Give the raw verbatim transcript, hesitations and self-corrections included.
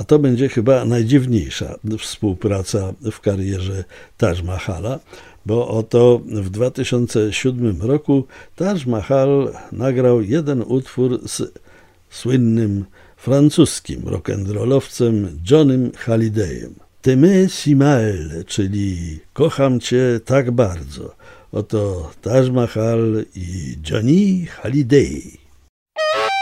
A to będzie chyba najdziwniejsza współpraca w karierze Taj Mahala, bo oto w dwa tysiące siódmym roku Taj Mahal nagrał jeden utwór z słynnym francuskim rock'n'rollowcem Johnnym Hallydayem. T'aimer si mal, czyli kocham cię tak bardzo. Oto Taj Mahal i Johnny Hallyday.